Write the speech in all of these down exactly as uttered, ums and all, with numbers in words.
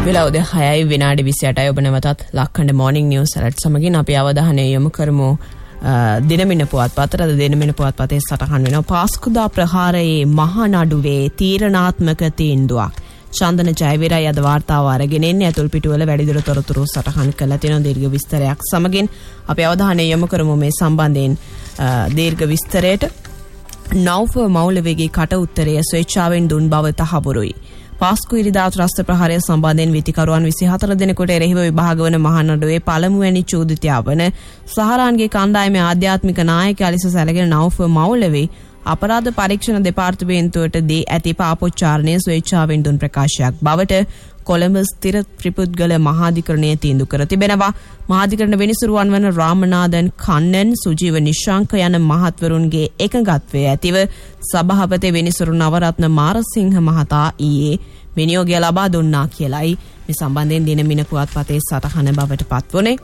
වෙලා උදේ හයයි විනාඩි විසි අටයි ඔබ නැවතත් ලක්කණ්ඩ මෝර්නිං නිවුස් ඇලර්ට් සමගින් අපි අවධානය යොමු කරමු දිනමින පුවත්පතට. අද දිනමින පුවත්පතේ සටහන් වෙනවා පාස්කුදා ප්‍රහාරයේ මහා නඩුවේ තීරණාත්මක තීන්දුවක්. චන්දන ජයවීරයි අද වාර්තාව අරගෙන එන්නේ. අතුල් පිටුවල වැඩිදුර තොරතුරු සටහන් කළා තියෙන දීර්ඝ විස්තරයක් සමගින් අපි අවධානය යොමු කරමු මේ සම්බන්ධයෙන් දීර්ඝ විස්තරයට. නෞෆ මෞලවිගේ කට උත්තරය ස්වේච්ඡාවෙන් දුන් බව තහවුරුයි. පාස්කු ඉරිදා ත්‍රස්ත ප්‍රහාරය සම්බන්ධයෙන් විතිකරුවන් විසිහතර දෙනෙකුට එරෙහිව විභාග වන මහනඩුවේ පළමුවැනි චෝදිතයා වන සහරාන්ගේ කණ්ඩායමේ ආධ්‍යාත්මික නායකයා ලෙස සැලකෙන නෞෆ මෞලවි අපරාධ පරීක්ෂණ දෙපාර්තමේන්තුවට දී ඇති පාපොච්චාරණය ස්වේච්ඡාවෙන් දුන් ප්‍රකාශයක් බවට කොළඹ ස්ථිර ත්‍රිපුද්ගල මහාධිකරණය තීන්දුව කර තිබෙනවා. මහාධිකරණ විනිසුරුවන් වන රාමනාදන් කන්නන් සුජීව නිශාංක යන මහත්වරුන්ගේ එකඟත්වය ඇතිව සභාපති විනිසුරු නවරත්න මාරසිංහ මහතා ඊයේ විනියෝගය ලබා දුන්නා කියලයි මේ සම්බන්ධයෙන් දිනමින පුවත්පතේ සටහන බවට පත්වුණේ.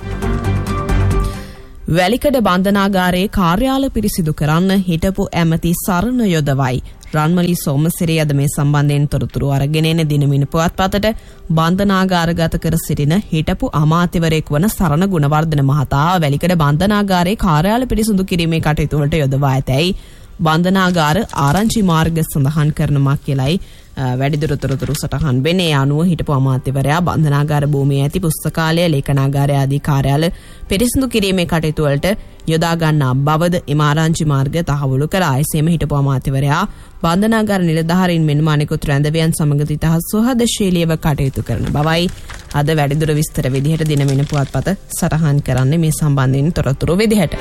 වැලිකඩ බන්ධනාගාරයේ කාර්යාල පිරිසිදු කරන්න හිටපු ඇමති සරණ යොදවයි. රන්මලි සෝමසිරි අද මේ සම්බන්ධයෙන් තොරතුරු අරගෙන එන දිනමින පුවත්පතට බන්ධනාගාරගත කර සිටින හිටපු අමාත්‍යවරයෙක් වන සරණ ගුණවර්ධන මහතා වැලිකඩ බන්ධනාගාරයේ කාර්යාල පිරිසිදු කිරීමේ කටයුතු වලට යොදවා ඇතැයි බන්ධනාගාර ආරංචි මාර්ග සඳහන් කරනවා කියලයි වැඩිදුර තොරතුරු සටහන් වෙන්නේ. අනුව හිටපු අමාත්‍යවරයා බන්ධනාගාර භූමියේ ඇති පුස්තකාලය ලේඛනාගාරය ආදී කාර්යාල පිරිසිදු කිරීමේ කටයුතු වලට යොදා ගන්නා බවද එම ආරංචි මාර්ග තහවුරු කළා. එසේම හිටපු අමාත්‍යවරයා බන්ධනාගාර නිලධාරීන් මෙන්ම අනෙකුත් රැඳවියන් සමග තිතහ සුහදශීලීව කටයුතු කරන බවයි අද වැඩිදුර විස්තර විදිහට දිනමින පුවත්පත සටහන් කරන්නේ මේ සම්බන්ධයෙන් තොරතුරු විදිහට.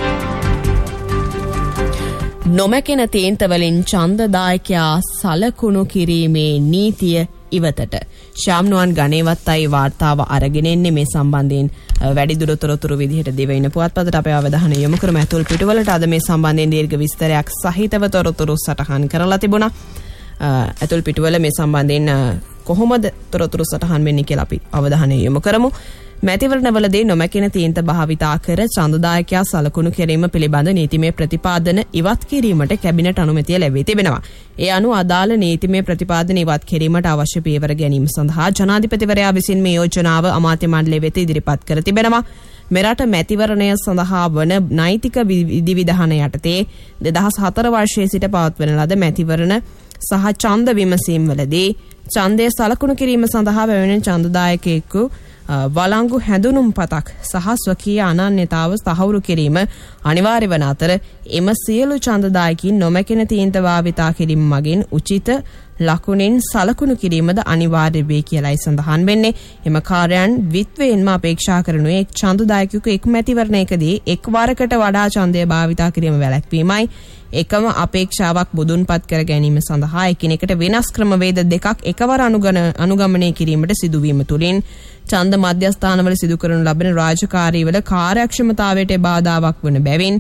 නොමැකෙන තීන්තවලින් ඡන්දදායකයා සලකුණු කිරීමේ නීතිය ඉවතට. ශාම්නුවන් ගණේවත්තයි වාර්තාව අරගෙන එන්නේ මේ සම්බන්ධයෙන් වැඩිදුර තොරතුරු විදිහට දිවයින පුවත්පතට අපේ අවධානය යොමු කරමු. අතුල් පිටුවලට අද මේ සම්බන්ධයෙන් දීර්ඝ විස්තරයක් සහිතව තොරතුරු සටහන් කරලා තිබුණා. අතුල් පිටුවල මේ සම්බන්ධයෙන් කොහොමද තොරතුරු සටහන් වෙන්නේ කියලා අපි අවධානය යොමු කරමු. මැතිවරණවලදී නොමැකෙන තීන්ත භාවිතා කර ඡන්දදායකයා සලකුණු කිරීම පිළිබඳ නීතිමය ප්‍රතිපාදන ඉවත් කිරීමට කැබිනට් අනුමැතිය ලැබී තිබෙනවා. ඒ අනුව අදාළ නීතිමය ප්‍රතිපාදන ඉවත් කිරීමට අවශ්‍ය පියවර ගැනීම සඳහා ජනාධිපතිවරයා විසින් මේ යෝජනාව අමාත්‍ය මණ්ඩලය වෙත ඉදිරිපත් කර තිබෙනවා. මෙරට මැතිවරණය සඳහා වන නෛතික විධිවිධාන යටතේ දෙදහස් හතර වර්ෂයේ සිට පවත්වන ලද මැතිවරණ සහ ඡන්ද විමසීම් වලදී ඡන්දය සලකුණු කිරීම සඳහා පැමිණෙන ඡන්දදායකයෙකු වළංගු හැඳුනුම් පතක් සහ ස්වකීය අනන්‍යතාව තහවුරු කිරීම අනිවාර්ය වන අතර එම සියලු ඡන්දදායකින් නොමැකෙන තීන්ත භාවිතා කිරීම මගින් උචිත ලකුණෙන් සලකුණු කිරීමද අනිවාර්ය වේ කියලායි සඳහන් වෙන්නේ. එම කාර්යයන් විත්වයෙන්ම අපේක්ෂා කරනුයේ එක් ඡන්දදායකයෙකු එක් මැතිවරණයකදී එක් වරකට වඩා ඡන්දය භාවිතා කිරීම වැළැක්වීමයි. එකම අපේක්ෂාවක් බුදුන්පත් කර ගැනීම සඳහා එකිනෙකට වෙනස් ක්‍රමවේද දෙකක් එකවර අනුගමනය කිරීමට සිදුවීම තුළින් ඡන්ද මධ්‍යස්ථානවල සිදු කරනු ලබන රාජකාරීවල කාර්යක්ෂමතාවයට බාධාවක් වන බැවින්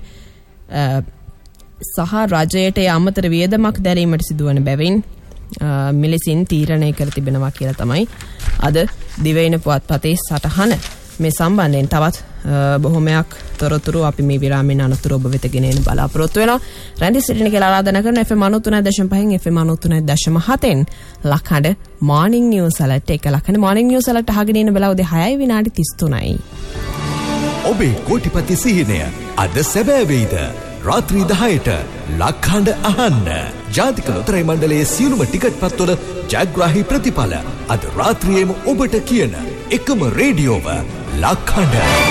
සහ රජයට අමතර වියදමක් දැරීමට සිදුවන බැවින් මෙලෙසින් තීරණය කර තිබෙනවා කියලා තමයි අද දිවයින පුවත්පතේ සටහන. මේ සම්බන්ධයෙන් තවත් බොහොමයක් තොරතුරු අපි මේ විරාමයෙන් අනතුරු ඔබ වෙත ගෙන එන බලාපොරොත්තු වෙනවා. රැඳී සිටින කියලා ආරාධනා කරන එෆ් එම් නවය තුනයි දශම පහෙන් එෆ් එම් නවය තුනයි දශම හතෙන් ලක්හඬ මෝර්නිං නිවුස් ඇලර්ට් එක ලක්හඬ මෝර්නිං නිවුස් ඇලර්ට් අහගෙන ඉන්න බලා උදේ හයයි විනාඩි තිස් තුනයි. ඔබේ කෝටිපති සිහිනය අද සැබෑ වේද? රාත්‍රී දහයට ලක්හඬ අහන්න. ජාතික ලොතරැයි මණ්ඩලයේ සියලුම ටිකට් පත්වල ජයග්‍රාහී ප්‍රතිඵල අද රාත්‍රියේම ඔබට කියන එකම රේඩියෝව ලක්හඬ.